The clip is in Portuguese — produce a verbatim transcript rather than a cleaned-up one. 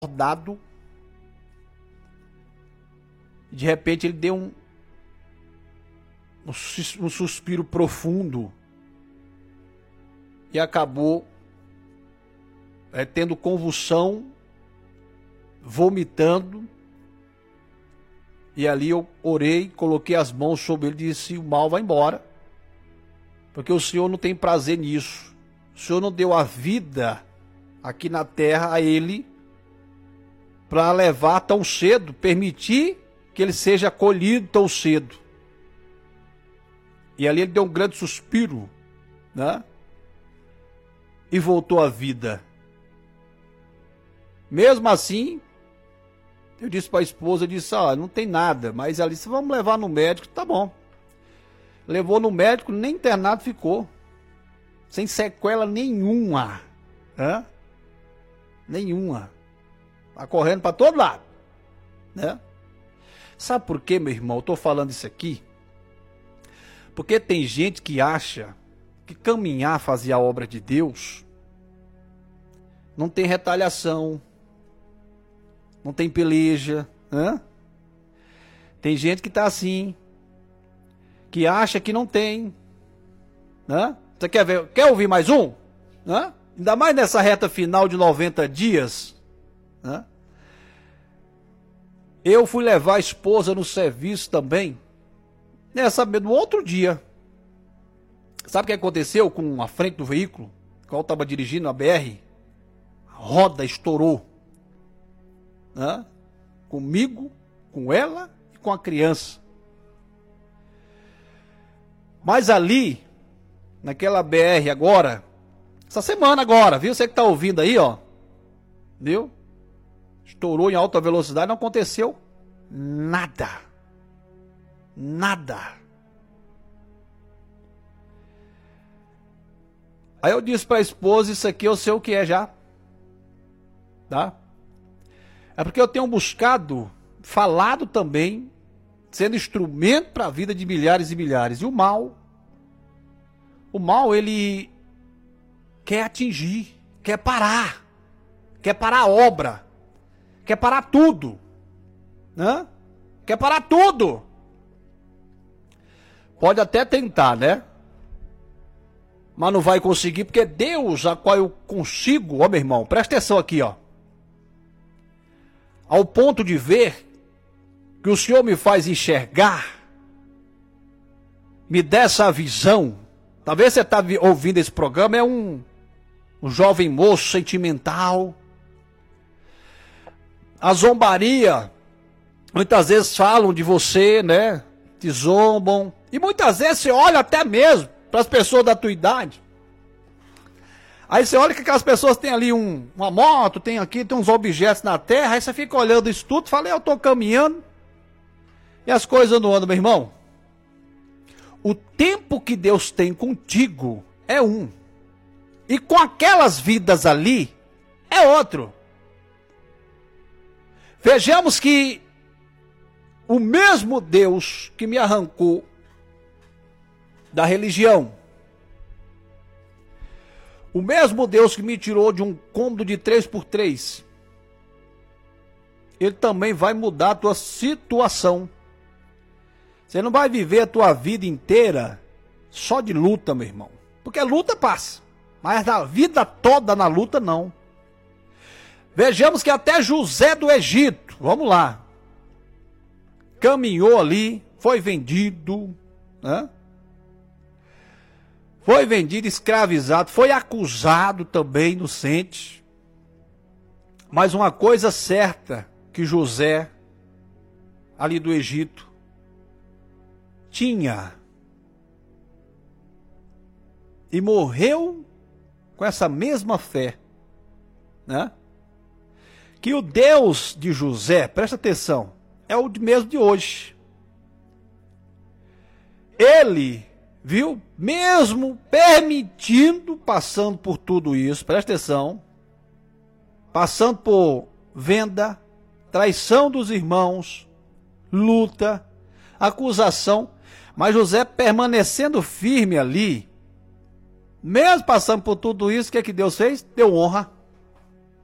acordado. De repente ele deu um, um suspiro profundo e acabou é, tendo convulsão, vomitando. E ali eu orei, coloquei as mãos sobre ele e disse: o mal vai embora, porque o Senhor não tem prazer nisso. O Senhor não deu a vida aqui na terra a ele para levar tão cedo, permitir que ele seja acolhido tão cedo. E ali ele deu um grande suspiro, né? E voltou à vida. Mesmo assim, eu disse para a esposa, eu disse: ah, não tem nada, mas ali, se vamos levar no médico, tá bom. Levou no médico, nem internado ficou. Sem sequela nenhuma. Né? Nenhuma. Tá correndo para todo lado. Né? Sabe por quê, meu irmão? Eu tô falando isso aqui porque tem gente que acha que caminhar, fazer a obra de Deus, não tem retaliação, não tem peleja, né? Tem gente que tá assim, que acha que não tem, né? Você quer ver, quer ouvir mais um? Né? Ainda mais nessa reta final de noventa dias, né? Eu fui levar a esposa no serviço também, nessa, no outro dia. Sabe o que aconteceu com a frente do veículo, qual estava dirigindo a B R? A roda estourou. Né? Comigo, com ela e com a criança. Mas ali, naquela B R agora, essa semana agora, viu? Você que está ouvindo aí, ó. Viu? Estourou em alta velocidade, não aconteceu nada. Nada. Aí eu disse para a esposa: isso aqui eu sei o que é já. Tá? É porque eu tenho buscado, falado também, sendo instrumento para a vida de milhares e milhares. E o mal, o mal ele quer atingir, quer parar, quer parar a obra, quer parar tudo, né? Quer parar tudo. Pode até tentar, né? Mas não vai conseguir, porque Deus, a qual eu consigo, ó meu irmão, presta atenção aqui, ó. Ao ponto de ver que o Senhor me faz enxergar, me dá essa visão. Talvez você está ouvindo esse programa, é um, um jovem moço sentimental. A zombaria, muitas vezes falam de você, né? Te zombam. E muitas vezes você olha até mesmo para as pessoas da tua idade. Aí você olha que aquelas pessoas têm ali um, uma moto, tem aqui, tem uns objetos na terra, aí você fica olhando isso tudo, fala: eu estou caminhando e as coisas não andam, meu irmão. O tempo que Deus tem contigo é um. E com aquelas vidas ali é outro. Vejamos que o mesmo Deus que me arrancou da religião, o mesmo Deus que me tirou de um cômodo de três por três, Ele também vai mudar a tua situação. Você não vai viver a tua vida inteira só de luta, meu irmão. Porque luta passa, mas a vida toda na luta não. Vejamos que até José do Egito, vamos lá, caminhou ali, foi vendido, né? Foi vendido, escravizado, foi acusado também, inocente. Mas uma coisa certa que José, ali do Egito, tinha. E morreu com essa mesma fé, né? Que o Deus de José, presta atenção, é o mesmo de hoje. Ele, viu, mesmo permitindo, passando por tudo isso, presta atenção, passando por venda, traição dos irmãos, luta, acusação, mas José permanecendo firme ali, mesmo passando por tudo isso, o que é que Deus fez? Deu honra.